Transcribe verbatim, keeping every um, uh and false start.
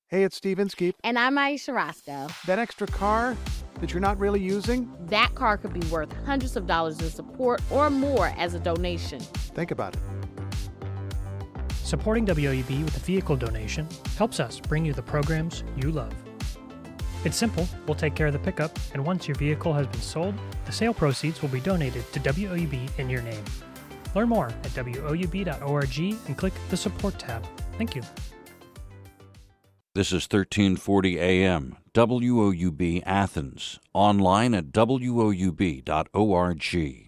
Hey, it's Steve Inskeep. And I'm Aisha Roscoe. That extra car that you're not really using? That car could be worth hundreds of dollars in support or more as a donation. Think about it. Supporting W O U B with a vehicle donation helps us bring you the programs you love. It's simple. We'll take care of the pickup, and once your vehicle has been sold, the sale proceeds will be donated to W O U B in your name. Learn more at W O U B dot org and click the Support tab. Thank you. This is thirteen forty A M, W O U B Athens, online at W O U B dot org.